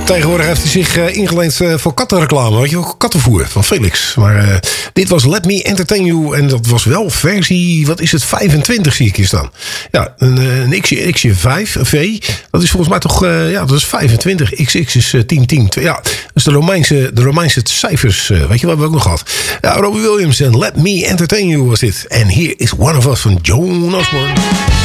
Tegenwoordig heeft hij zich ingeleend voor kattenreclame. Weet je wel, kattenvoer van Felix. Maar dit was Let Me Entertain You. En dat was wel versie, wat is het, 25 zie ik hier staan. Ja, een X'je 5, een V. Dat is volgens mij toch, dat is 25. XX is 10. Ja, dat is de Romeinse cijfers. Weet je wat hebben we ook nog gehad? Ja, Robbie Williams en Let Me Entertain You was dit. En hier is One of Us van Joan Osborne.